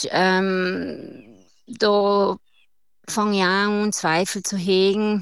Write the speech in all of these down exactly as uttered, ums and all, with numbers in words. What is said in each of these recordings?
ist, ähm, da fange ich an, Zweifel zu hegen,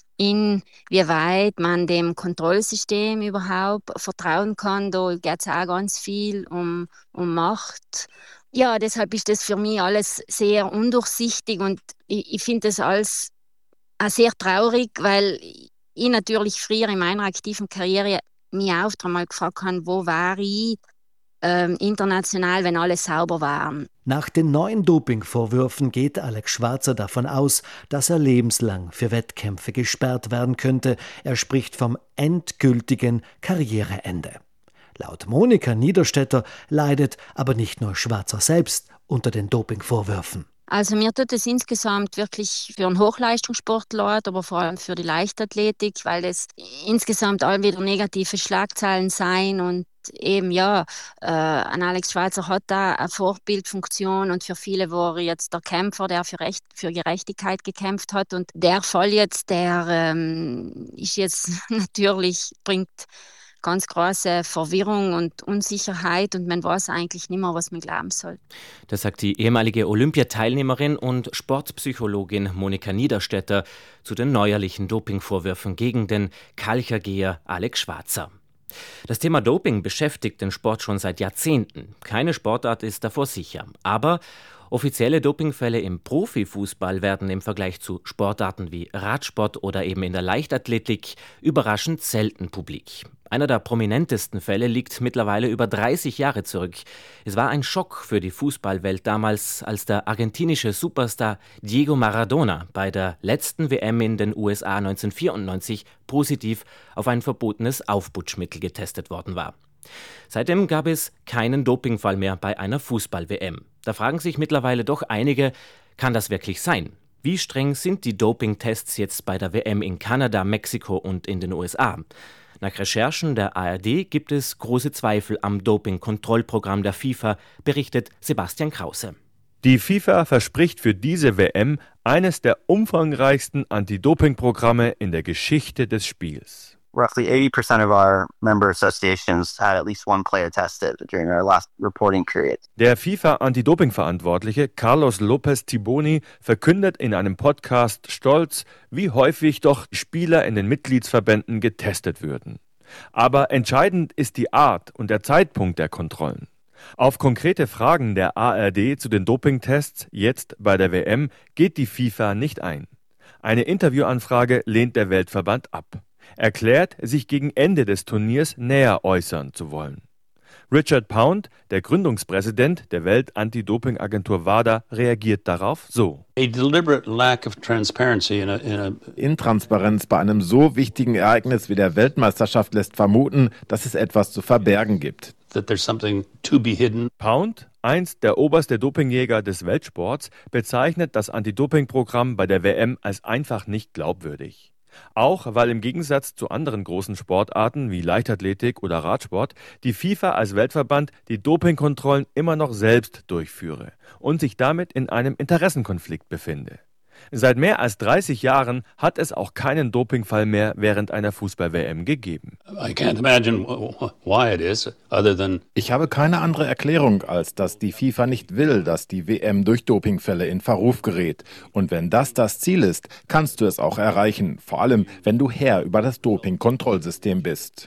inwieweit man dem Kontrollsystem überhaupt vertrauen kann. Da geht es auch ganz viel um, um Macht. Ja, deshalb ist das für mich alles sehr undurchsichtig und ich, ich finde das alles auch sehr traurig, weil ich natürlich früher in meiner aktiven Karriere mich auch einmal gefragt habe, wo war ich ähm, international, wenn alle sauber waren. Nach den neuen Dopingvorwürfen geht Alex Schwarzer davon aus, dass er lebenslang für Wettkämpfe gesperrt werden könnte. Er spricht vom endgültigen Karriereende. Laut Monika Niederstetter leidet aber nicht nur Schwarzer selbst unter den Dopingvorwürfen. Also mir tut es insgesamt wirklich für einen Hochleistungssport leid, aber vor allem für die Leichtathletik, weil das insgesamt all wieder negative Schlagzeilen sein und eben ja, äh, ein Alex Schwarzer hat da eine Vorbildfunktion und für viele war er jetzt der Kämpfer, der für, Recht, für Gerechtigkeit gekämpft hat und der Fall jetzt, der ähm, ist jetzt natürlich, bringt ganz große Verwirrung und Unsicherheit und man weiß eigentlich nicht mehr, was man glauben soll. Das sagt die ehemalige Olympiateilnehmerin und Sportpsychologin Monika Niederstetter zu den neuerlichen Dopingvorwürfen gegen den Kalchergeher Alex Schwarzer. Das Thema Doping beschäftigt den Sport schon seit Jahrzehnten. Keine Sportart ist davor sicher. Aber offizielle Dopingfälle im Profifußball werden im Vergleich zu Sportarten wie Radsport oder eben in der Leichtathletik überraschend selten publik. Einer der prominentesten Fälle liegt mittlerweile über dreißig Jahre zurück. Es war ein Schock für die Fußballwelt damals, als der argentinische Superstar Diego Maradona bei der letzten W M in den U S A neunzehnhundertvierundneunzig positiv auf ein verbotenes Aufputschmittel getestet worden war. Seitdem gab es keinen Dopingfall mehr bei einer Fußball-W M. Da fragen sich mittlerweile doch einige, kann das wirklich sein? Wie streng sind die Dopingtests jetzt bei der W M in Kanada, Mexiko und in den U S A? Nach Recherchen der A R D gibt es große Zweifel am Doping-Kontrollprogramm der FIFA, berichtet Sebastian Krause. Die FIFA verspricht für diese W M eines der umfangreichsten Anti-Doping-Programme in der Geschichte des Spiels. Roughly eighty percent of our member associations had at least one player tested during our last reporting period. Der FIFA-Anti-Doping-Verantwortliche Carlos López Tiboni verkündet in einem Podcast stolz, wie häufig doch Spieler in den Mitgliedsverbänden getestet würden. Aber entscheidend ist die Art und der Zeitpunkt der Kontrollen. Auf konkrete Fragen der A R D zu den Dopingtests jetzt bei der W M geht die FIFA nicht ein. Eine Interviewanfrage lehnt der Weltverband ab. Erklärt, sich gegen Ende des Turniers näher äußern zu wollen. Richard Pound, der Gründungspräsident der Welt-Anti-Doping-Agentur WADA, reagiert darauf so. Intransparenz bei einem so wichtigen Ereignis wie der Weltmeisterschaft lässt vermuten, dass es etwas zu verbergen gibt. Pound, einst der oberste Dopingjäger des Weltsports, bezeichnet das Anti-Doping-Programm bei der W M als einfach nicht glaubwürdig. Auch weil im Gegensatz zu anderen großen Sportarten wie Leichtathletik oder Radsport die FIFA als Weltverband die Dopingkontrollen immer noch selbst durchführe und sich damit in einem Interessenkonflikt befinde. Seit mehr als dreißig Jahren hat es auch keinen Dopingfall mehr während einer Fußball-W M gegeben. Ich habe keine andere Erklärung, als dass die FIFA nicht will, dass die W M durch Dopingfälle in Verruf gerät. Und wenn das das Ziel ist, kannst du es auch erreichen. Vor allem, wenn du Herr über das Doping-Kontrollsystem bist.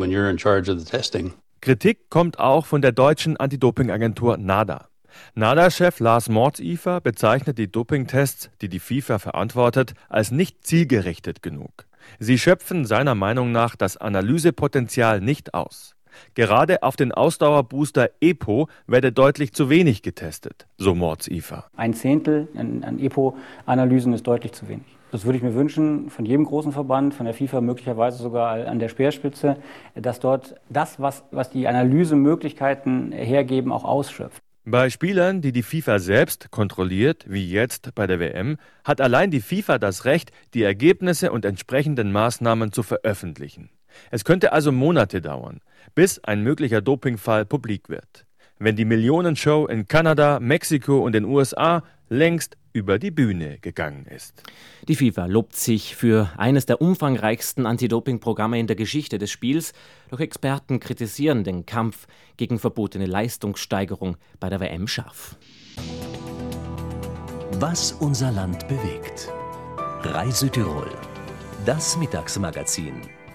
Kritik kommt auch von der deutschen Anti-Doping-Agentur NADA. NADA-Chef Lars Mordsiefer bezeichnet die Dopingtests, die die FIFA verantwortet, als nicht zielgerichtet genug. Sie schöpfen seiner Meinung nach das Analysepotenzial nicht aus. Gerade auf den Ausdauerbooster EPO werde deutlich zu wenig getestet, so Mordsiefer. Ein Zehntel an, an EPO-Analysen ist deutlich zu wenig. Das würde ich mir wünschen von jedem großen Verband, von der FIFA möglicherweise sogar an der Speerspitze, dass dort das, was, was die Analysemöglichkeiten hergeben, auch ausschöpft. Bei Spielern, die die FIFA selbst kontrolliert, wie jetzt bei der W M, hat allein die FIFA das Recht, die Ergebnisse und entsprechenden Maßnahmen zu veröffentlichen. Es könnte also Monate dauern, bis ein möglicher Dopingfall publik wird, wenn die Millionenshow in Kanada, Mexiko und den U S A längst über die Bühne gegangen ist. Die FIFA lobt sich für eines der umfangreichsten Anti-Doping-Programme in der Geschichte des Spiels, doch Experten kritisieren den Kampf gegen verbotene Leistungssteigerung bei der W M scharf. Was unser Land bewegt. Reisütirol, das Mittagsmagazin.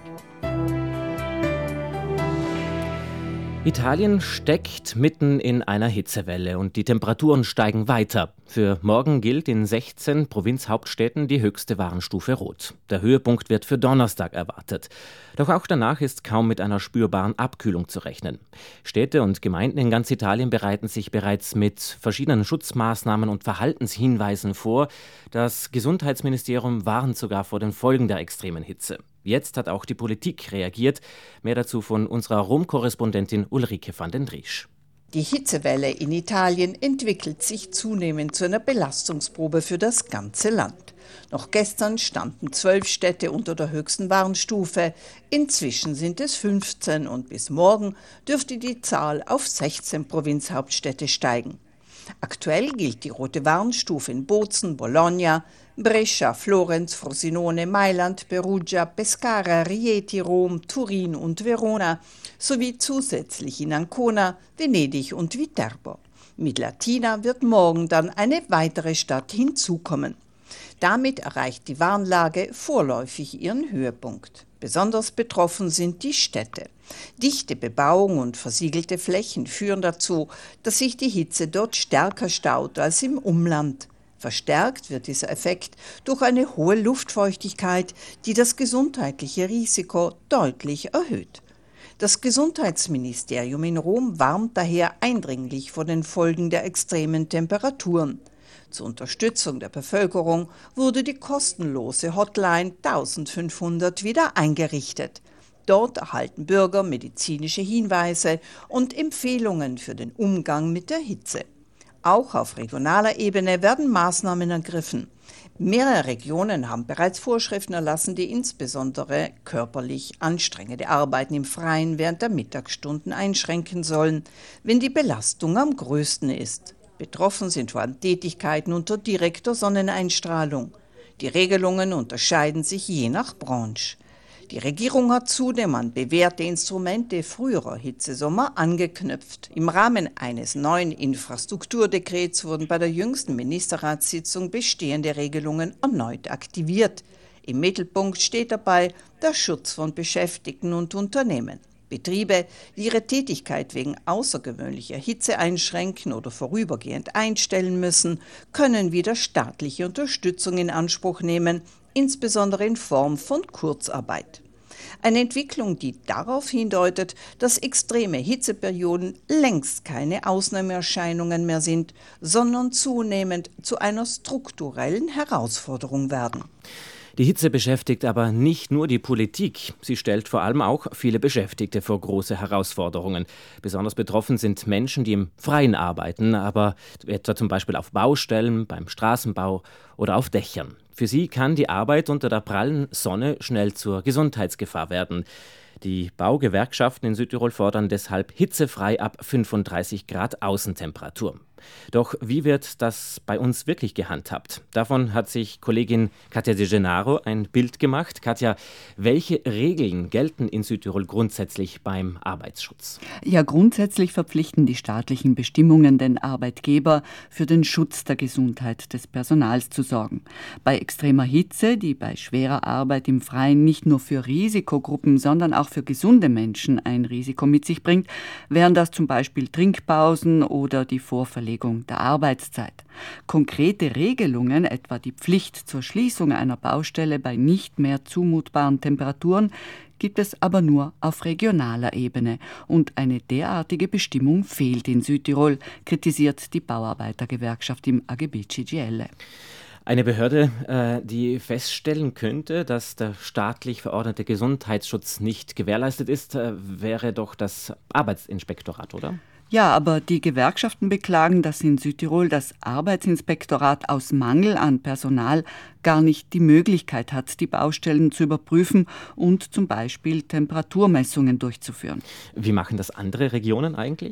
Italien steckt mitten in einer Hitzewelle und die Temperaturen steigen weiter. Für morgen gilt in sechzehn Provinzhauptstädten die höchste Warnstufe Rot. Der Höhepunkt wird für Donnerstag erwartet. Doch auch danach ist kaum mit einer spürbaren Abkühlung zu rechnen. Städte und Gemeinden in ganz Italien bereiten sich bereits mit verschiedenen Schutzmaßnahmen und Verhaltenshinweisen vor. Das Gesundheitsministerium warnt sogar vor den Folgen der extremen Hitze. Jetzt hat auch die Politik reagiert. Mehr dazu von unserer Rom-Korrespondentin Ulrike van den Driesch. Die Hitzewelle in Italien entwickelt sich zunehmend zu einer Belastungsprobe für das ganze Land. Noch gestern standen zwölf Städte unter der höchsten Warnstufe. Inzwischen sind es fünfzehn und bis morgen dürfte die Zahl auf sechzehn Provinzhauptstädte steigen. Aktuell gilt die rote Warnstufe in Bozen, Bologna, Brescia, Florenz, Frosinone, Mailand, Perugia, Pescara, Rieti, Rom, Turin und Verona sowie zusätzlich in Ancona, Venedig und Viterbo. Mit Latina wird morgen dann eine weitere Stadt hinzukommen. Damit erreicht die Warnlage vorläufig ihren Höhepunkt. Besonders betroffen sind die Städte. Dichte Bebauung und versiegelte Flächen führen dazu, dass sich die Hitze dort stärker staut als im Umland. Verstärkt wird dieser Effekt durch eine hohe Luftfeuchtigkeit, die das gesundheitliche Risiko deutlich erhöht. Das Gesundheitsministerium in Rom warnt daher eindringlich vor den Folgen der extremen Temperaturen. Zur Unterstützung der Bevölkerung wurde die kostenlose Hotline eintausendfünfhundert wieder eingerichtet. Dort erhalten Bürger medizinische Hinweise und Empfehlungen für den Umgang mit der Hitze. Auch auf regionaler Ebene werden Maßnahmen ergriffen. Mehrere Regionen haben bereits Vorschriften erlassen, die insbesondere körperlich anstrengende Arbeiten im Freien während der Mittagsstunden einschränken sollen, wenn die Belastung am größten ist. Betroffen sind vor allem Tätigkeiten unter direkter Sonneneinstrahlung. Die Regelungen unterscheiden sich je nach Branche. Die Regierung hat zudem an bewährte Instrumente früherer Hitzesommer angeknüpft. Im Rahmen eines neuen Infrastrukturdekrets wurden bei der jüngsten Ministerratssitzung bestehende Regelungen erneut aktiviert. Im Mittelpunkt steht dabei der Schutz von Beschäftigten und Unternehmen. Betriebe, die ihre Tätigkeit wegen außergewöhnlicher Hitze einschränken oder vorübergehend einstellen müssen, können wieder staatliche Unterstützung in Anspruch nehmen, insbesondere in Form von Kurzarbeit. Eine Entwicklung, die darauf hindeutet, dass extreme Hitzeperioden längst keine Ausnahmeerscheinungen mehr sind, sondern zunehmend zu einer strukturellen Herausforderung werden. Die Hitze beschäftigt aber nicht nur die Politik. Sie stellt vor allem auch viele Beschäftigte vor große Herausforderungen. Besonders betroffen sind Menschen, die im Freien arbeiten, aber etwa zum Beispiel auf Baustellen, beim Straßenbau oder auf Dächern. Für sie kann die Arbeit unter der prallen Sonne schnell zur Gesundheitsgefahr werden. Die Baugewerkschaften in Südtirol fordern deshalb hitzefrei ab fünfunddreißig Grad Außentemperatur. Doch wie wird das bei uns wirklich gehandhabt? Davon hat sich Kollegin Katja De Gennaro ein Bild gemacht. Katja, welche Regeln gelten in Südtirol grundsätzlich beim Arbeitsschutz? Ja, grundsätzlich verpflichten die staatlichen Bestimmungen den Arbeitgeber, für den Schutz der Gesundheit des Personals zu sorgen. Bei extremer Hitze, die bei schwerer Arbeit im Freien nicht nur für Risikogruppen, sondern auch für gesunde Menschen ein Risiko mit sich bringt, wären das zum Beispiel Trinkpausen oder die Vorverlegung der Arbeitszeit. Konkrete Regelungen, etwa die Pflicht zur Schließung einer Baustelle bei nicht mehr zumutbaren Temperaturen, gibt es aber nur auf regionaler Ebene. Und eine derartige Bestimmung fehlt in Südtirol, kritisiert die Bauarbeitergewerkschaft im A G B C G I L. Eine Behörde, äh, die feststellen könnte, dass der staatlich verordnete Gesundheitsschutz nicht gewährleistet ist, äh, wäre doch das Arbeitsinspektorat, oder? Ja, aber die Gewerkschaften beklagen, dass in Südtirol das Arbeitsinspektorat aus Mangel an Personal gar nicht die Möglichkeit hat, die Baustellen zu überprüfen und zum Beispiel Temperaturmessungen durchzuführen. Wie machen das andere Regionen eigentlich?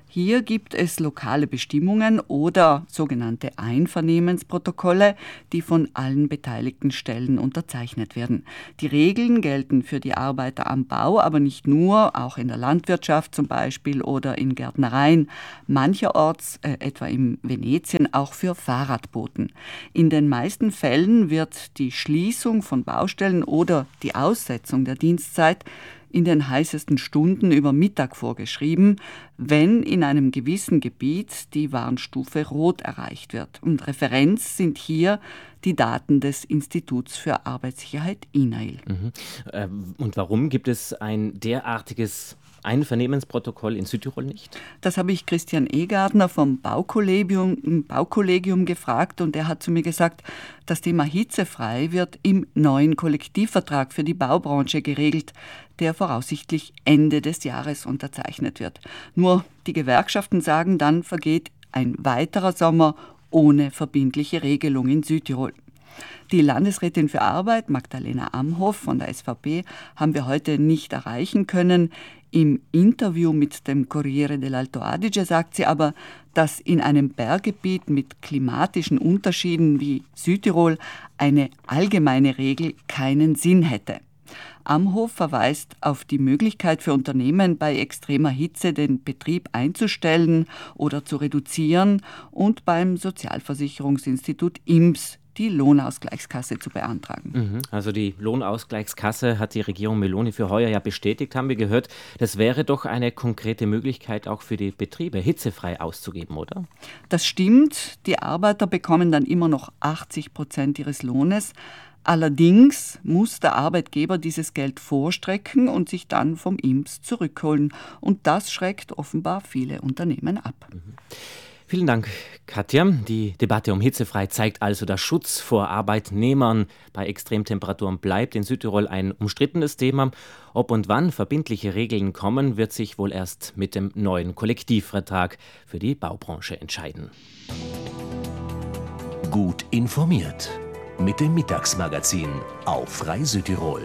Hier gibt es lokale Bestimmungen oder sogenannte Einvernehmensprotokolle, die von allen beteiligten Stellen unterzeichnet werden. Die Regeln gelten für die Arbeiter am Bau, aber nicht nur, auch in der Landwirtschaft zum Beispiel oder in Gärtnereien. Mancherorts, äh, etwa in Venetien, auch für Fahrradboten. In den meisten Fällen wird die Schließung von Baustellen oder die Aussetzung der Dienstzeit in den heißesten Stunden über Mittag vorgeschrieben, wenn in einem gewissen Gebiet die Warnstufe Rot erreicht wird. Und Referenz sind hier die Daten des Instituts für Arbeitssicherheit I N A I L. Mhm. Äh, und warum gibt es ein derartiges Einvernehmensprotokoll in Südtirol nicht? Das habe ich Christian Egartner vom Baukollegium, Baukollegium gefragt und er hat zu mir gesagt, das Thema hitzefrei wird im neuen Kollektivvertrag für die Baubranche geregelt, der voraussichtlich Ende des Jahres unterzeichnet wird. Nur die Gewerkschaften sagen, dann vergeht ein weiterer Sommer ohne verbindliche Regelung in Südtirol. Die Landesrätin für Arbeit, Magdalena Amhoff von der S V P, haben wir heute nicht erreichen können. Im Interview mit dem Corriere dell'Alto Adige sagt sie aber, dass in einem Berggebiet mit klimatischen Unterschieden wie Südtirol eine allgemeine Regel keinen Sinn hätte. Amhoff verweist auf die Möglichkeit für Unternehmen, bei extremer Hitze den Betrieb einzustellen oder zu reduzieren und beim Sozialversicherungsinstitut I M S die Lohnausgleichskasse zu beantragen. Mhm. Also die Lohnausgleichskasse hat die Regierung Meloni für heuer ja bestätigt, haben wir gehört. Das wäre doch eine konkrete Möglichkeit auch für die Betriebe, hitzefrei auszugeben, oder? Das stimmt. Die Arbeiter bekommen dann immer noch achtzig Prozent ihres Lohnes. Allerdings muss der Arbeitgeber dieses Geld vorstrecken und sich dann vom I M S zurückholen. Und das schreckt offenbar viele Unternehmen ab. Mhm. Vielen Dank, Katja. Die Debatte um hitzefrei zeigt also, der Schutz vor Arbeitnehmern bei Extremtemperaturen bleibt in Südtirol ein umstrittenes Thema. Ob und wann verbindliche Regeln kommen, wird sich wohl erst mit dem neuen Kollektivvertrag für die Baubranche entscheiden. Gut informiert mit dem Mittagsmagazin auf Rai Südtirol.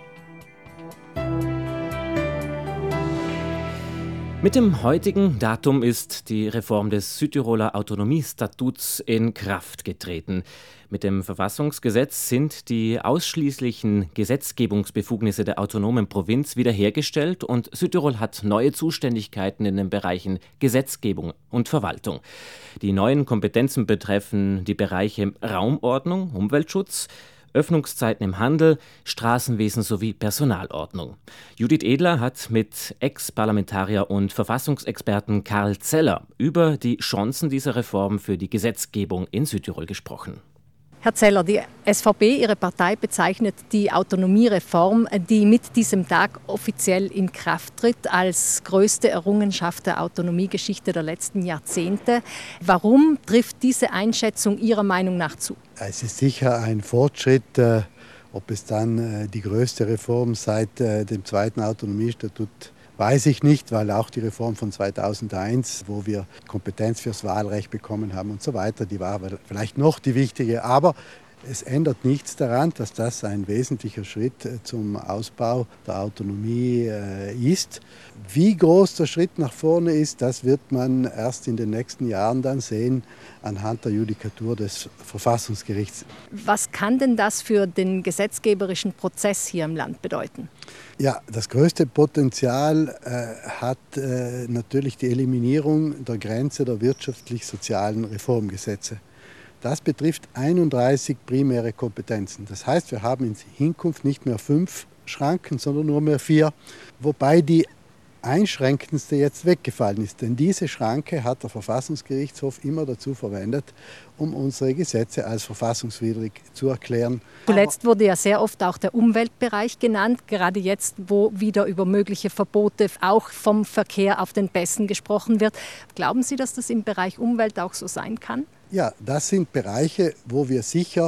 Mit dem heutigen Datum ist die Reform des Südtiroler Autonomiestatuts in Kraft getreten. Mit dem Verfassungsgesetz sind die ausschließlichen Gesetzgebungsbefugnisse der autonomen Provinz wiederhergestellt und Südtirol hat neue Zuständigkeiten in den Bereichen Gesetzgebung und Verwaltung. Die neuen Kompetenzen betreffen die Bereiche Raumordnung, Umweltschutz, Öffnungszeiten im Handel, Straßenwesen sowie Personalordnung. Judith Edler hat mit Ex-Parlamentarier und Verfassungsexperten Karl Zeller über die Chancen dieser Reform für die Gesetzgebung in Südtirol gesprochen. Herr Zeller, die S V P, Ihre Partei, bezeichnet die Autonomiereform, die mit diesem Tag offiziell in Kraft tritt, als größte Errungenschaft der Autonomiegeschichte der letzten Jahrzehnte. Warum trifft diese Einschätzung Ihrer Meinung nach zu? Es ist sicher ein Fortschritt. Ob es dann die größte Reform seit dem zweiten Autonomiestatut weiß ich nicht, weil auch die Reform von zweitausendeins, wo wir Kompetenz fürs Wahlrecht bekommen haben und so weiter, die war vielleicht noch die wichtige. Aber es ändert nichts daran, dass das ein wesentlicher Schritt zum Ausbau der Autonomie ist. Wie groß der Schritt nach vorne ist, das wird man erst in den nächsten Jahren dann sehen anhand der Judikatur des Verfassungsgerichts. Was kann denn das für den gesetzgeberischen Prozess hier im Land bedeuten? Ja, das größte Potenzial äh, hat äh, natürlich die Eliminierung der Grenze der wirtschaftlich-sozialen Reformgesetze. Das betrifft einunddreißig primäre Kompetenzen. Das heißt, wir haben in Hinkunft nicht mehr fünf Schranken, sondern nur mehr vier, wobei die einschränkendste jetzt weggefallen ist. Denn diese Schranke hat der Verfassungsgerichtshof immer dazu verwendet, um unsere Gesetze als verfassungswidrig zu erklären. Zuletzt wurde ja sehr oft auch der Umweltbereich genannt, gerade jetzt, wo wieder über mögliche Verbote auch vom Verkehr auf den Pässen gesprochen wird. Glauben Sie, dass das im Bereich Umwelt auch so sein kann? Ja, das sind Bereiche, wo wir sicher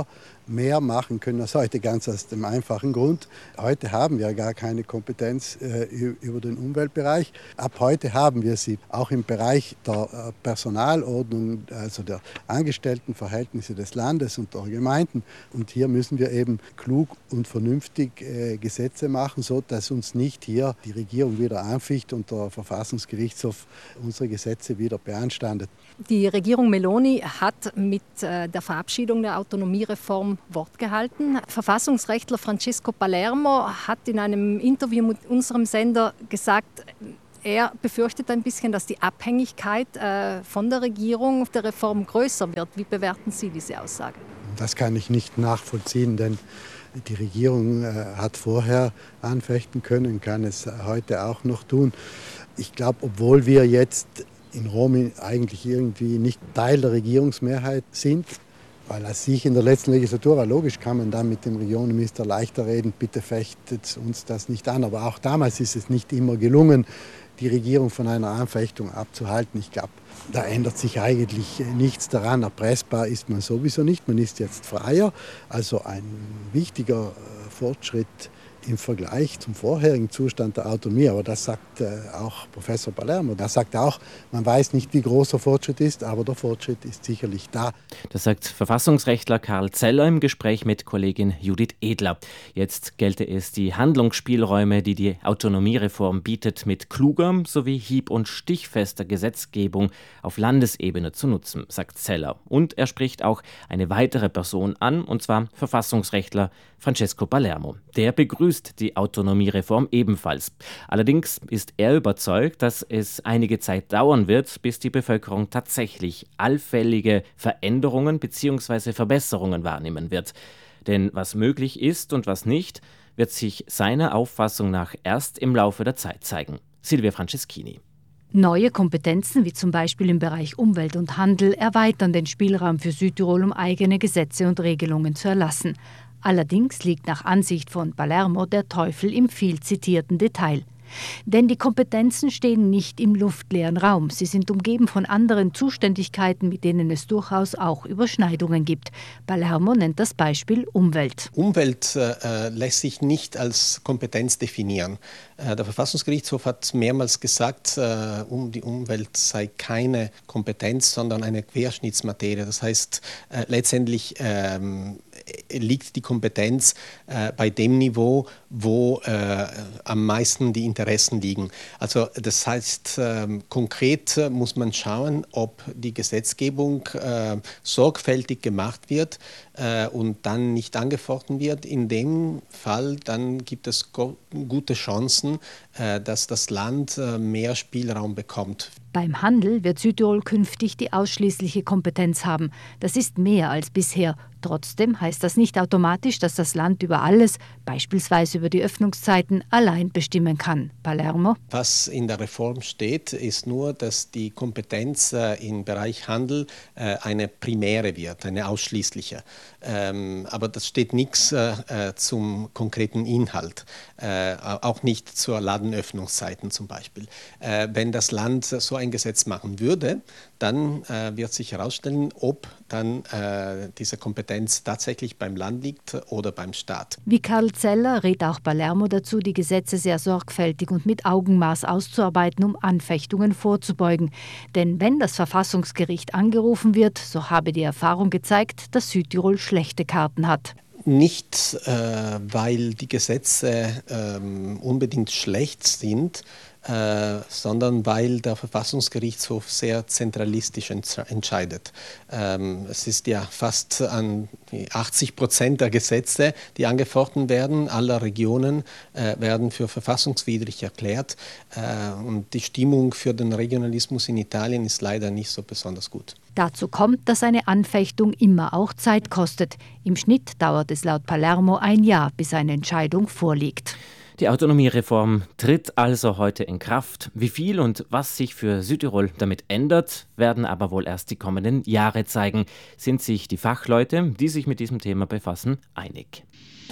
mehr machen können als heute, ganz aus dem einfachen Grund. Heute haben wir gar keine Kompetenz äh, über den Umweltbereich. Ab heute haben wir sie auch im Bereich der äh, Personalordnung, also der Angestelltenverhältnisse des Landes und der Gemeinden. Und hier müssen wir eben klug und vernünftig äh, Gesetze machen, so dass uns nicht hier die Regierung wieder anficht und der Verfassungsgerichtshof unsere Gesetze wieder beanstandet. Die Regierung Meloni hat mit äh, der Verabschiedung der Autonomiereform Wort gehalten. Verfassungsrechtler Francesco Palermo hat in einem Interview mit unserem Sender gesagt, er befürchtet ein bisschen, dass die Abhängigkeit äh, von der Regierung der Reform größer wird. Wie bewerten Sie diese Aussage? Das kann ich nicht nachvollziehen, denn die Regierung äh, hat vorher anfechten können, kann es heute auch noch tun. Ich glaube, obwohl wir jetzt in Rom eigentlich irgendwie nicht Teil der Regierungsmehrheit sind, weil als ich in der letzten Legislatur war, logisch kann man dann mit dem Regionenminister leichter reden, bitte fechtet uns das nicht an. Aber auch damals ist es nicht immer gelungen, die Regierung von einer Anfechtung abzuhalten. Ich glaube, da ändert sich eigentlich nichts daran. Erpressbar ist man sowieso nicht, man ist jetzt freier. Also ein wichtiger Fortschritt im Vergleich zum vorherigen Zustand der Autonomie. Aber das sagt äh, auch Professor Palermo. Er sagt auch, man weiß nicht, wie groß der Fortschritt ist, aber der Fortschritt ist sicherlich da. Das sagt Verfassungsrechtler Karl Zeller im Gespräch mit Kollegin Judith Edler. Jetzt gelte es, die Handlungsspielräume, die die Autonomiereform bietet, mit kluger sowie hieb- und stichfester Gesetzgebung auf Landesebene zu nutzen, sagt Zeller. Und er spricht auch eine weitere Person an, und zwar Verfassungsrechtler Francesco Palermo. Der begrüßt die Autonomiereform ebenfalls. Allerdings ist er überzeugt, dass es einige Zeit dauern wird, bis die Bevölkerung tatsächlich allfällige Veränderungen bzw. Verbesserungen wahrnehmen wird. Denn was möglich ist und was nicht, wird sich seiner Auffassung nach erst im Laufe der Zeit zeigen. Silvia Franceschini. Neue Kompetenzen, wie zum Beispiel im Bereich Umwelt und Handel, erweitern den Spielraum für Südtirol, um eigene Gesetze und Regelungen zu erlassen. Allerdings liegt nach Ansicht von Palermo der Teufel im viel zitierten Detail. Denn die Kompetenzen stehen nicht im luftleeren Raum. Sie sind umgeben von anderen Zuständigkeiten, mit denen es durchaus auch Überschneidungen gibt. Palermo nennt das Beispiel Umwelt. Umwelt äh, lässt sich nicht als Kompetenz definieren. Äh, der Verfassungsgerichtshof hat mehrmals gesagt, äh, um die Umwelt sei keine Kompetenz, sondern eine Querschnittsmaterie. Das heißt, äh, letztendlich ähm, liegt die Kompetenz äh, bei dem Niveau, wo äh, am meisten die Interessen liegen. Also das heißt, äh, konkret äh, muss man schauen, ob die Gesetzgebung äh, sorgfältig gemacht wird äh, und dann nicht angefochten wird. In dem Fall dann gibt es go- gute Chancen, äh, dass das Land äh, mehr Spielraum bekommt. Beim Handel wird Südtirol künftig die ausschließliche Kompetenz haben. Das ist mehr als bisher. Trotzdem heißt das nicht automatisch, dass das Land über alles, beispielsweise über die Öffnungszeiten, allein bestimmen kann. Palermo. Was in der Reform steht, ist nur, dass die Kompetenz äh, im Bereich Handel äh, eine primäre wird, eine ausschließliche. Ähm, aber das steht nichts äh, zum konkreten Inhalt, äh, auch nicht zur Ladenöffnungszeiten zum Beispiel. Äh, wenn das Land so ein Gesetz machen würde, dann äh, wird sich herausstellen, ob dann äh, diese Kompetenz tatsächlich beim Land liegt oder beim Staat. Wie Karl Zeller rät auch Palermo dazu, die Gesetze sehr sorgfältig und mit Augenmaß auszuarbeiten, um Anfechtungen vorzubeugen. Denn wenn das Verfassungsgericht angerufen wird, so habe die Erfahrung gezeigt, dass Südtirol schlechte Karten hat. Nicht, äh, weil die Gesetze äh, unbedingt schlecht sind, Äh, sondern weil der Verfassungsgerichtshof sehr zentralistisch ents- entscheidet. Ähm, es ist ja fast an achtzig Prozent der Gesetze, die angefochten werden, aller Regionen äh, werden für verfassungswidrig erklärt. Äh, und die Stimmung für den Regionalismus in Italien ist leider nicht so besonders gut. Dazu kommt, dass eine Anfechtung immer auch Zeit kostet. Im Schnitt dauert es laut Palermo ein Jahr, bis eine Entscheidung vorliegt. Die Autonomiereform tritt also heute in Kraft. Wie viel und was sich für Südtirol damit ändert, werden aber wohl erst die kommenden Jahre zeigen. Sind sich die Fachleute, die sich mit diesem Thema befassen, einig.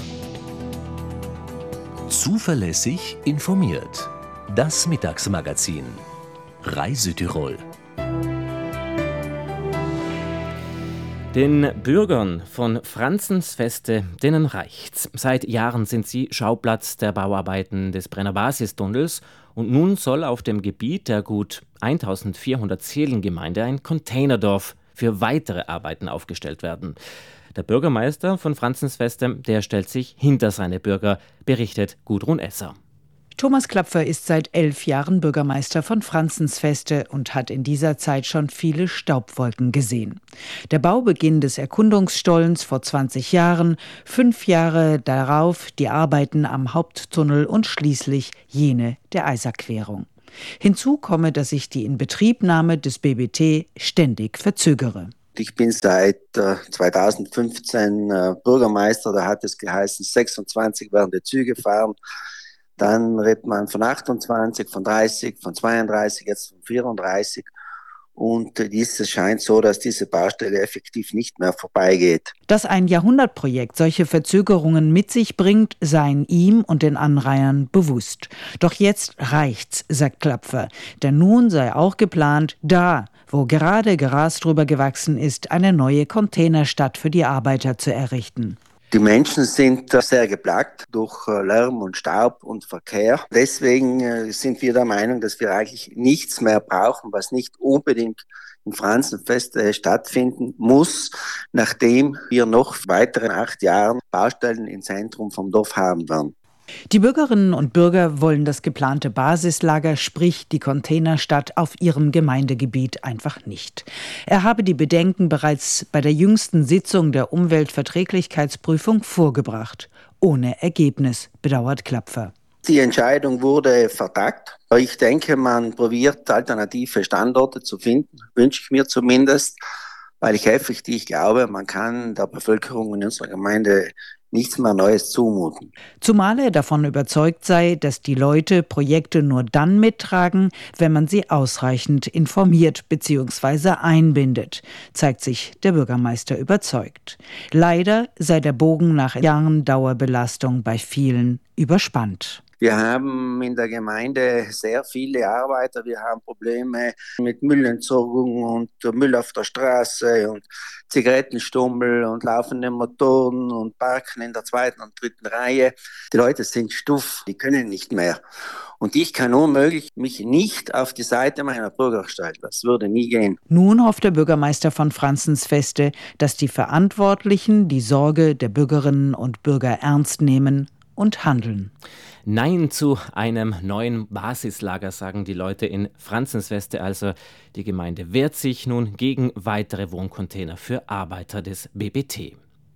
Zuverlässig informiert. Das Mittagsmagazin. Reisüdtirol. Den Bürgern von Franzensfeste, denen reicht's. Seit Jahren sind sie Schauplatz der Bauarbeiten des Brenner Basistunnels und nun soll auf dem Gebiet der gut eintausendvierhundert Seelengemeinde ein Containerdorf für weitere Arbeiten aufgestellt werden. Der Bürgermeister von Franzensfeste, der stellt sich hinter seine Bürger, berichtet Gudrun Esser. Thomas Klapfer ist seit elf Jahren Bürgermeister von Franzensfeste und hat in dieser Zeit schon viele Staubwolken gesehen. Der Baubeginn des Erkundungsstollens vor zwanzig Jahren, fünf Jahre darauf die Arbeiten am Haupttunnel und schließlich jene der Eiserquerung. Hinzu komme, dass sich die Inbetriebnahme des B B T ständig verzögere. Ich bin seit äh, zweitausendfünfzehn äh, Bürgermeister, da hat es geheißen, sechsundzwanzig werden die Züge fahren. Dann redet man von achtundzwanzig, von dreißig, von zweiunddreißig, jetzt von vierunddreißig. Und es scheint so, dass diese Baustelle effektiv nicht mehr vorbeigeht. Dass ein Jahrhundertprojekt solche Verzögerungen mit sich bringt, seien ihm und den Anrainern bewusst. Doch jetzt reicht's, sagt Klapfer. Denn nun sei auch geplant, da, wo gerade Gras drüber gewachsen ist, eine neue Containerstadt für die Arbeiter zu errichten. Die Menschen sind sehr geplagt durch Lärm und Staub und Verkehr. Deswegen sind wir der Meinung, dass wir eigentlich nichts mehr brauchen, was nicht unbedingt in Franzensfeste stattfinden muss, nachdem wir noch weitere acht Jahre Baustellen im Zentrum vom Dorf haben werden. Die Bürgerinnen und Bürger wollen das geplante Basislager, sprich die Containerstadt, auf ihrem Gemeindegebiet einfach nicht. Er habe die Bedenken bereits bei der jüngsten Sitzung der Umweltverträglichkeitsprüfung vorgebracht. Ohne Ergebnis, bedauert Klapfer. Die Entscheidung wurde vertagt. Ich denke, man probiert alternative Standorte zu finden, wünsche ich mir zumindest, weil ich effektiv glaube, man kann der Bevölkerung in unserer Gemeinde nichts mehr Neues zumuten. Zumal er davon überzeugt sei, dass die Leute Projekte nur dann mittragen, wenn man sie ausreichend informiert bzw. einbindet, zeigt sich der Bürgermeister überzeugt. Leider sei der Bogen nach Jahren Dauerbelastung bei vielen überspannt. Wir haben in der Gemeinde sehr viele Arbeiter. Wir haben Probleme mit Müllentsorgung und Müll auf der Straße und Zigarettenstummel und laufende Motoren und Parken in der zweiten und dritten Reihe. Die Leute sind stuff, die können nicht mehr. Und ich kann unmöglich mich nicht auf die Seite meiner Bürger stellen. Das würde nie gehen. Nun hofft der Bürgermeister von Franzensfeste, dass die Verantwortlichen die Sorge der Bürgerinnen und Bürger ernst nehmen und handeln. Nein zu einem neuen Basislager, sagen die Leute in Franzensfeste. Also die Gemeinde wehrt sich nun gegen weitere Wohncontainer für Arbeiter des B B T.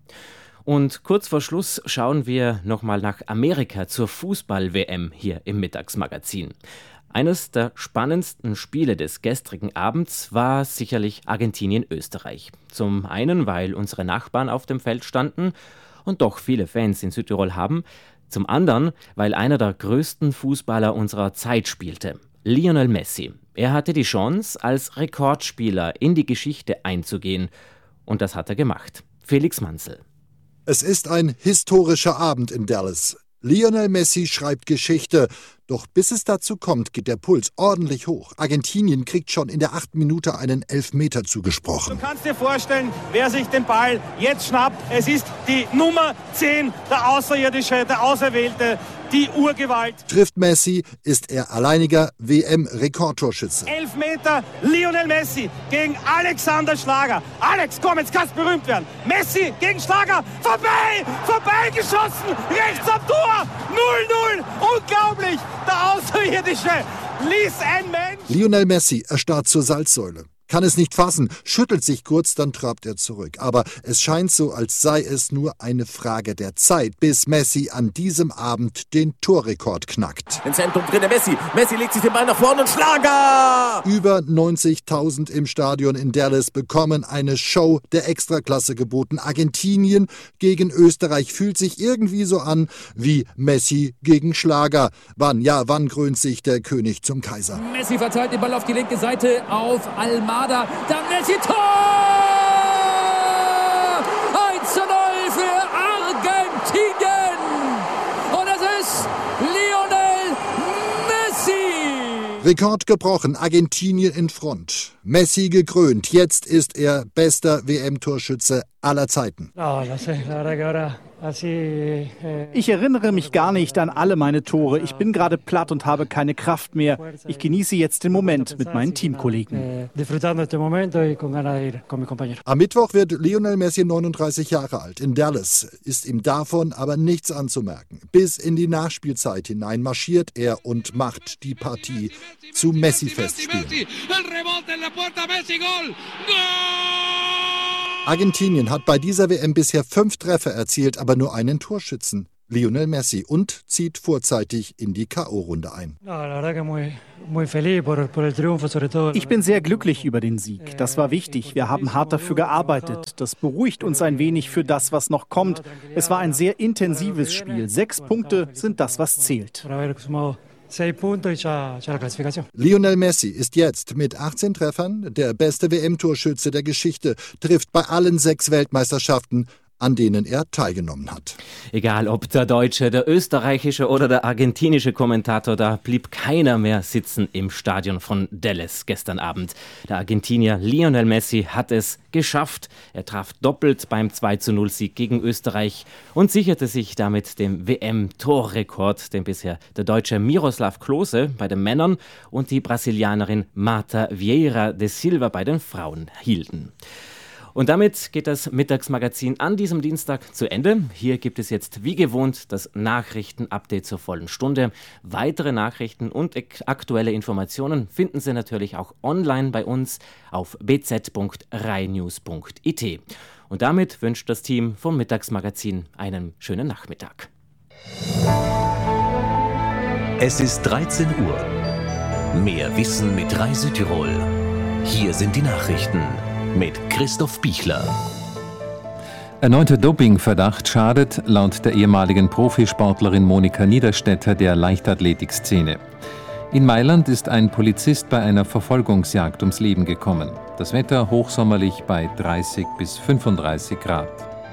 Und kurz vor Schluss schauen wir nochmal nach Amerika zur Fußball-W M hier im Mittagsmagazin. Eines der spannendsten Spiele des gestrigen Abends war sicherlich Argentinien-Österreich. Zum einen, weil unsere Nachbarn auf dem Feld standen und doch viele Fans in Südtirol haben. Zum anderen, weil einer der größten Fußballer unserer Zeit spielte, Lionel Messi. Er hatte die Chance, als Rekordspieler in die Geschichte einzugehen. Und das hat er gemacht. Felix Manzel. Es ist ein historischer Abend in Dallas. Lionel Messi schreibt Geschichte. Doch bis es dazu kommt, geht der Puls ordentlich hoch. Argentinien kriegt schon in der achten Minute einen Elfmeter zugesprochen. Du kannst dir vorstellen, wer sich den Ball jetzt schnappt. Es ist die Nummer zehn, der Außerirdische, der Auserwählte, die Urgewalt. Trifft Messi, ist er alleiniger W M-Rekordtorschütze. Elfmeter, Lionel Messi gegen Alexander Schlager. Alex, komm, jetzt kannst du berühmt werden. Messi gegen Schlager, vorbei, vorbeigeschossen, rechts am Tor, null null, unglaublich. Der Außerirdische ließ ein Mensch. Lionel Messi erstarrt zur Salzsäule. Kann es nicht fassen, schüttelt sich kurz, dann trabt er zurück. Aber es scheint so, als sei es nur eine Frage der Zeit, bis Messi an diesem Abend den Torrekord knackt. Im Zentrum drin der Messi. Messi legt sich den Ball nach vorne und Schlager! Über neunzigtausend im Stadion in Dallas bekommen eine Show der Extraklasse geboten. Argentinien gegen Österreich fühlt sich irgendwie so an wie Messi gegen Schlager. Wann, ja, wann krönt sich der König zum Kaiser? Messi verteilt den Ball auf die linke Seite auf Almada. Dann Messi, Tor! eins zu null für Argentinien! Und es ist Lionel Messi! Rekord gebrochen, Argentinien in Front. Messi gekrönt. Jetzt ist er bester W M-Torschütze aller Zeiten. Ich erinnere mich gar nicht an alle meine Tore. Ich bin gerade platt und habe keine Kraft mehr. Ich genieße jetzt den Moment mit meinen Teamkollegen. Am Mittwoch wird Lionel Messi neununddreißig Jahre alt. In Dallas ist ihm davon aber nichts anzumerken. Bis in die Nachspielzeit hinein marschiert er und macht die Partie zu Messi-Festspielen. Argentinien hat bei dieser W M bisher fünf Treffer erzielt, aber nur einen Torschützen, Lionel Messi, und zieht vorzeitig in die K O-Runde ein. Ich bin sehr glücklich über den Sieg. Das war wichtig. Wir haben hart dafür gearbeitet. Das beruhigt uns ein wenig für das, was noch kommt. Es war ein sehr intensives Spiel. Sechs Punkte sind das, was zählt. Lionel Messi ist jetzt mit achtzehn Treffern der beste W M-Torschütze der Geschichte, trifft bei allen sechs Weltmeisterschaften, an denen er teilgenommen hat. Egal ob der deutsche, der österreichische oder der argentinische Kommentator, da blieb keiner mehr sitzen im Stadion von Dallas gestern Abend. Der Argentinier Lionel Messi hat es geschafft. Er traf doppelt beim zwei zu null Sieg gegen Österreich und sicherte sich damit den W M-Torrekord, den bisher der Deutsche Miroslav Klose bei den Männern und die Brasilianerin Marta Vieira de Silva bei den Frauen hielten. Und damit geht das Mittagsmagazin an diesem Dienstag zu Ende. Hier gibt es jetzt wie gewohnt das Nachrichtenupdate zur vollen Stunde. Weitere Nachrichten und aktuelle Informationen finden Sie natürlich auch online bei uns auf b z punkt rainews punkt i t. Und damit wünscht das Team vom Mittagsmagazin einen schönen Nachmittag. Es ist dreizehn Uhr. Mehr Wissen mit Rai Südtirol. Hier sind die Nachrichten mit Christoph Bichler. Erneuter Dopingverdacht schadet laut der ehemaligen Profisportlerin Monika Niederstetter der Leichtathletikszene. In Mailand ist ein Polizist bei einer Verfolgungsjagd ums Leben gekommen. Das Wetter hochsommerlich bei dreißig bis fünfunddreißig Grad.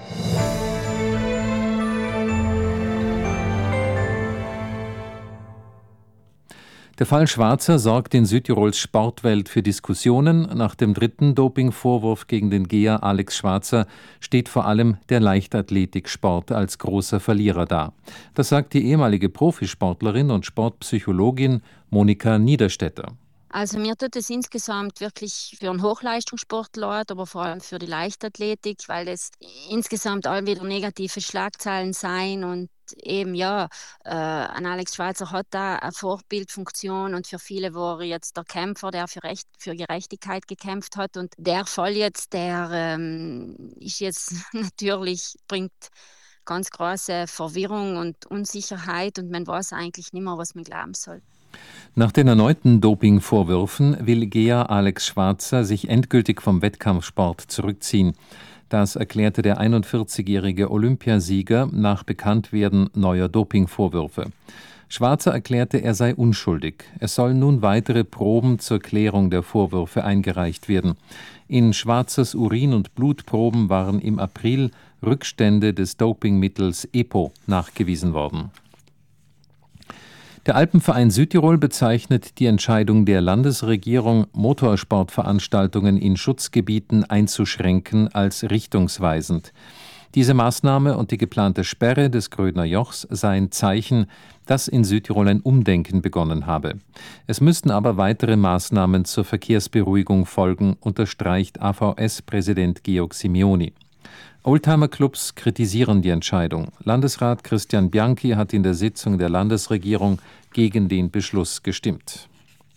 Der Fall Schwarzer sorgt in Südtirols Sportwelt für Diskussionen. Nach dem dritten Dopingvorwurf gegen den Geher Alex Schwarzer steht vor allem der Leichtathletiksport als großer Verlierer da. Das sagt die ehemalige Profisportlerin und Sportpsychologin Monika Niederstetter. Also mir tut es insgesamt wirklich für einen Hochleistungssport leid, aber vor allem für die Leichtathletik, weil es insgesamt all wieder negative Schlagzeilen sein und eben ja, äh, ein Alex Schwarzer hat da eine Vorbildfunktion und für viele war er jetzt der Kämpfer, der für, Recht, für Gerechtigkeit gekämpft hat, und der Fall jetzt, der ähm, ist jetzt natürlich, bringt ganz große Verwirrung und Unsicherheit und man weiß eigentlich nicht mehr, was man glauben soll. Nach den erneuten Dopingvorwürfen will Geher Alex Schwarzer sich endgültig vom Wettkampfsport zurückziehen. Das erklärte der einundvierzigjährige Olympiasieger nach Bekanntwerden neuer Dopingvorwürfe. Schwarzer erklärte, er sei unschuldig. Es sollen nun weitere Proben zur Klärung der Vorwürfe eingereicht werden. In Schwarzers Urin- und Blutproben waren im April Rückstände des Dopingmittels EPO nachgewiesen worden. Der Alpenverein Südtirol bezeichnet die Entscheidung der Landesregierung, Motorsportveranstaltungen in Schutzgebieten einzuschränken, als richtungsweisend. Diese Maßnahme und die geplante Sperre des Grödner Jochs seien Zeichen, dass in Südtirol ein Umdenken begonnen habe. Es müssten aber weitere Maßnahmen zur Verkehrsberuhigung folgen, unterstreicht A V S-Präsident Georg Simeoni. Oldtimer-Clubs kritisieren die Entscheidung. Landesrat Christian Bianchi hat in der Sitzung der Landesregierung gegen den Beschluss gestimmt.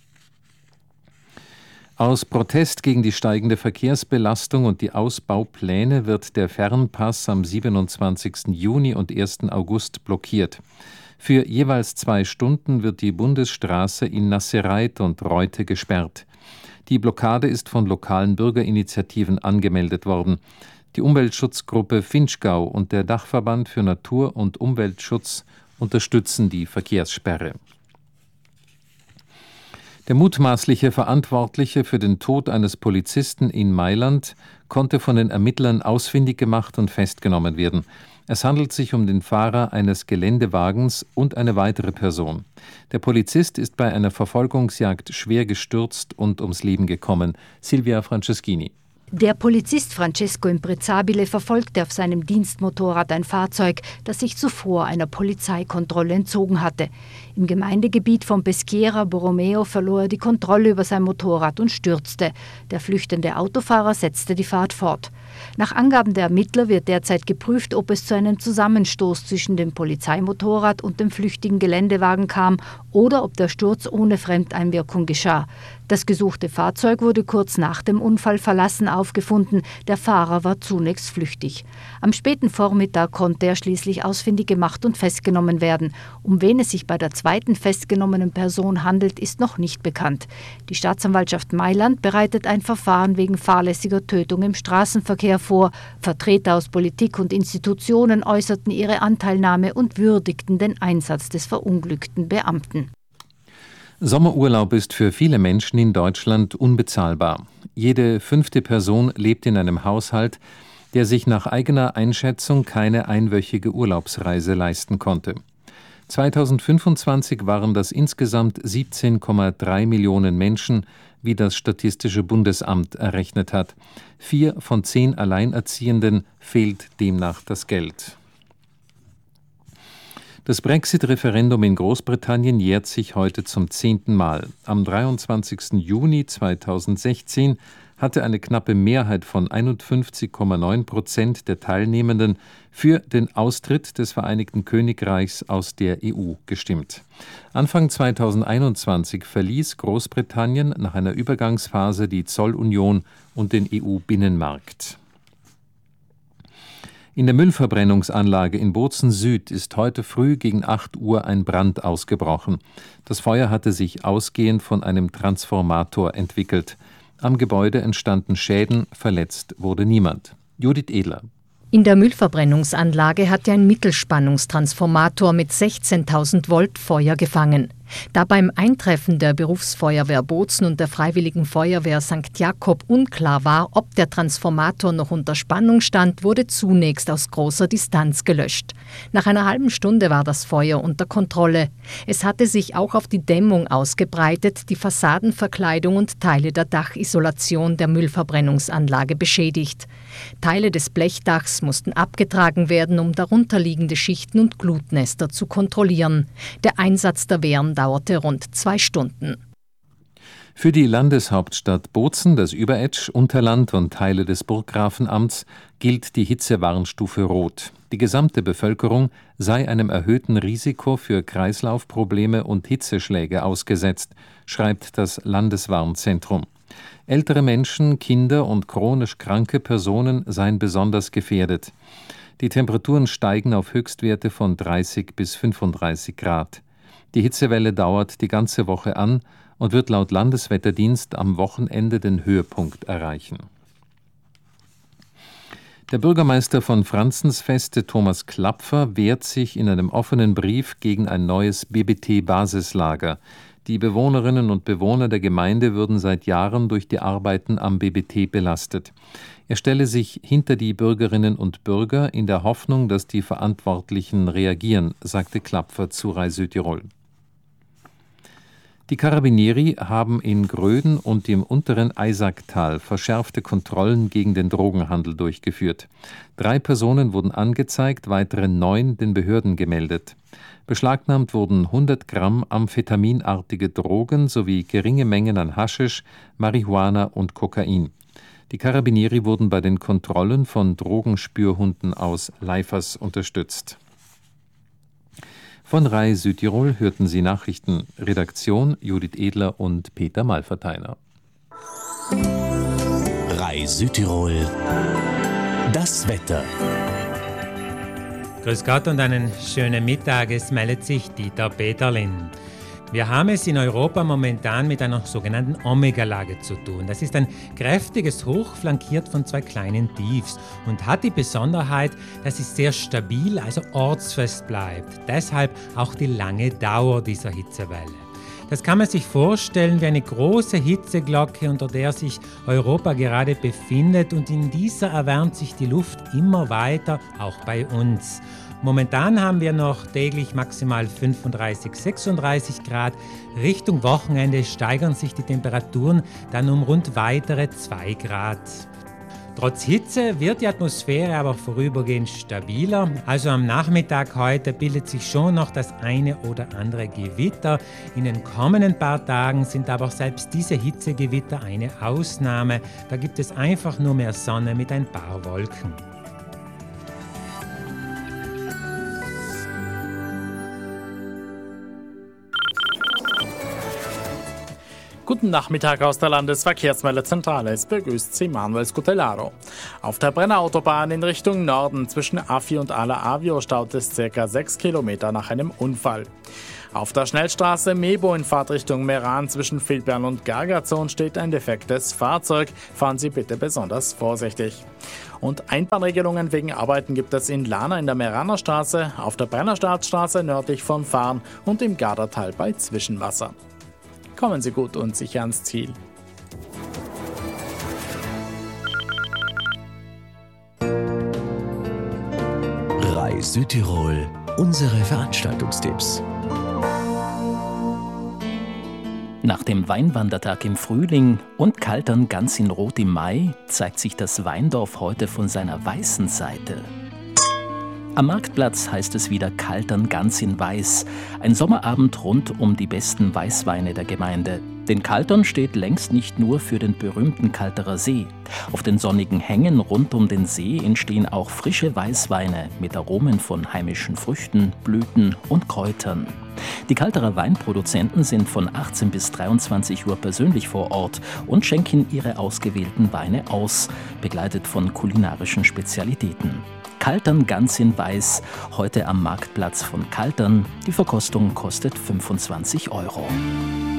Aus Protest gegen die steigende Verkehrsbelastung und die Ausbaupläne wird der Fernpass am siebenundzwanzigsten Juni und ersten August blockiert. Für jeweils zwei Stunden wird die Bundesstraße in Nassereit und Reute gesperrt. Die Blockade ist von lokalen Bürgerinitiativen angemeldet worden. Die Umweltschutzgruppe Finchgau und der Dachverband für Natur- und Umweltschutz unterstützen die Verkehrssperre. Der mutmaßliche Verantwortliche für den Tod eines Polizisten in Mailand konnte von den Ermittlern ausfindig gemacht und festgenommen werden. Es handelt sich um den Fahrer eines Geländewagens und eine weitere Person. Der Polizist ist bei einer Verfolgungsjagd schwer gestürzt und ums Leben gekommen. Silvia Franceschini. Der Polizist Francesco Imprezzabile verfolgte auf seinem Dienstmotorrad ein Fahrzeug, das sich zuvor einer Polizeikontrolle entzogen hatte. Im Gemeindegebiet von Peschiera Borromeo verlor er die Kontrolle über sein Motorrad und stürzte. Der flüchtende Autofahrer setzte die Fahrt fort. Nach Angaben der Ermittler wird derzeit geprüft, ob es zu einem Zusammenstoß zwischen dem Polizeimotorrad und dem flüchtigen Geländewagen kam oder ob der Sturz ohne Fremdeinwirkung geschah. Das gesuchte Fahrzeug wurde kurz nach dem Unfall verlassen aufgefunden. Der Fahrer war zunächst flüchtig. Am späten Vormittag konnte er schließlich ausfindig gemacht und festgenommen werden. Um wen es sich bei der zweiten festgenommenen Person handelt, ist noch nicht bekannt. Die Staatsanwaltschaft Mailand bereitet ein Verfahren wegen fahrlässiger Tötung im Straßenverkehr vor. Vertreter aus Politik und Institutionen äußerten ihre Anteilnahme und würdigten den Einsatz des verunglückten Beamten. Sommerurlaub ist für viele Menschen in Deutschland unbezahlbar. Jede fünfte Person lebt in einem Haushalt, der sich nach eigener Einschätzung keine einwöchige Urlaubsreise leisten konnte. zweitausendfünfundzwanzig waren das insgesamt siebzehn Komma drei Millionen Menschen, wie das Statistische Bundesamt errechnet hat. Vier von zehn Alleinerziehenden fehlt demnach das Geld. Das Brexit-Referendum in Großbritannien jährt sich heute zum zehnten Mal. Am dreiundzwanzigsten Juni zweitausendsechzehn hatte eine knappe Mehrheit von einundfünfzig Komma neun Prozent der Teilnehmenden für den Austritt des Vereinigten Königreichs aus der E U gestimmt. Anfang zweitausendeinundzwanzig verließ Großbritannien nach einer Übergangsphase die Zollunion und den E U-Binnenmarkt. In der Müllverbrennungsanlage in Bozen Süd ist heute früh gegen acht Uhr ein Brand ausgebrochen. Das Feuer hatte sich ausgehend von einem Transformator entwickelt. Am Gebäude entstanden Schäden, verletzt wurde niemand. Judith Edler. In der Müllverbrennungsanlage hatte ein Mittelspannungstransformator mit sechzehntausend Volt Feuer gefangen. Da beim Eintreffen der Berufsfeuerwehr Bozen und der Freiwilligen Feuerwehr Sankt Jakob unklar war, ob der Transformator noch unter Spannung stand, wurde zunächst aus großer Distanz gelöscht. Nach einer halben Stunde war das Feuer unter Kontrolle. Es hatte sich auch auf die Dämmung ausgebreitet, die Fassadenverkleidung und Teile der Dachisolation der Müllverbrennungsanlage beschädigt. Teile des Blechdachs mussten abgetragen werden, um darunterliegende Schichten und Glutnester zu kontrollieren. Der Einsatz der Wehren dauerte rund zwei Stunden. Für die Landeshauptstadt Bozen, das Überetsch, Unterland und Teile des Burggrafenamts gilt die Hitzewarnstufe Rot. Die gesamte Bevölkerung sei einem erhöhten Risiko für Kreislaufprobleme und Hitzeschläge ausgesetzt, schreibt das Landeswarnzentrum. Ältere Menschen, Kinder und chronisch kranke Personen seien besonders gefährdet. Die Temperaturen steigen auf Höchstwerte von dreißig bis fünfunddreißig Grad. Die Hitzewelle dauert die ganze Woche an und wird laut Landeswetterdienst am Wochenende den Höhepunkt erreichen. Der Bürgermeister von Franzensfeste, Thomas Klapfer, wehrt sich in einem offenen Brief gegen ein neues B B T-Basislager. Die Bewohnerinnen und Bewohner der Gemeinde würden seit Jahren durch die Arbeiten am B B T belastet. Er stelle sich hinter die Bürgerinnen und Bürger in der Hoffnung, dass die Verantwortlichen reagieren, sagte Klapfer zu Rai Südtirol. Die Carabinieri haben in Gröden und im unteren Eisacktal verschärfte Kontrollen gegen den Drogenhandel durchgeführt. Drei Personen wurden angezeigt, weitere neun den Behörden gemeldet. Beschlagnahmt wurden hundert Gramm amphetaminartige Drogen sowie geringe Mengen an Haschisch, Marihuana und Kokain. Die Carabinieri wurden bei den Kontrollen von Drogenspürhunden aus Leifers unterstützt. Von Rai Südtirol hörten Sie Nachrichten. Redaktion Judith Edler und Peter Malverteiner. Rai Südtirol. Das Wetter. Grüß Gott und einen schönen Mittag. Es meldet sich Dieter Peterlin. Wir haben es in Europa momentan mit einer sogenannten Omega-Lage zu tun. Das ist ein kräftiges Hoch, flankiert von zwei kleinen Tiefs und hat die Besonderheit, dass es sehr stabil, also ortsfest bleibt. Deshalb auch die lange Dauer dieser Hitzewelle. Das kann man sich vorstellen wie eine große Hitzeglocke, unter der sich Europa gerade befindet, und in dieser erwärmt sich die Luft immer weiter, auch bei uns. Momentan haben wir noch täglich maximal fünfunddreißig, sechsunddreißig Grad. Richtung Wochenende steigern sich die Temperaturen dann um rund weitere zwei Grad. Trotz Hitze wird die Atmosphäre aber vorübergehend stabiler. Also am Nachmittag heute bildet sich schon noch das eine oder andere Gewitter. In den kommenden paar Tagen sind aber selbst diese Hitzegewitter eine Ausnahme. Da gibt es einfach nur mehr Sonne mit ein paar Wolken. Guten Nachmittag aus der Landesverkehrsmeldezentrale. Es begrüßt Sie Manuel Scutellaro. Auf der Brennerautobahn in Richtung Norden zwischen Affi und Ala Avio staut es ca. sechs Kilometer nach einem Unfall. Auf der Schnellstraße Mebo in Fahrtrichtung Meran zwischen Vildbern und Gargazon steht ein defektes Fahrzeug. Fahren Sie bitte besonders vorsichtig. Und Einbahnregelungen wegen Arbeiten gibt es in Lana in der Meraner Straße, auf der Brennerstadtstraße nördlich von Farn und im Gardertal bei Zwischenwasser. Kommen Sie gut und sicher ans Ziel. Reis Südtirol, unsere Veranstaltungstipps. Nach dem Weinwandertag im Frühling und Kaltern ganz in Rot im Mai zeigt sich das Weindorf heute von seiner weißen Seite. Am Marktplatz heißt es wieder Kaltern ganz in Weiß. Ein Sommerabend rund um die besten Weißweine der Gemeinde. Denn Kaltern steht längst nicht nur für den berühmten Kalterer See. Auf den sonnigen Hängen rund um den See entstehen auch frische Weißweine mit Aromen von heimischen Früchten, Blüten und Kräutern. Die Kalterer Weinproduzenten sind von achtzehn bis dreiundzwanzig Uhr persönlich vor Ort und schenken ihre ausgewählten Weine aus, begleitet von kulinarischen Spezialitäten. Kaltern ganz in Weiß, heute am Marktplatz von Kaltern. Die Verkostung kostet fünfundzwanzig Euro.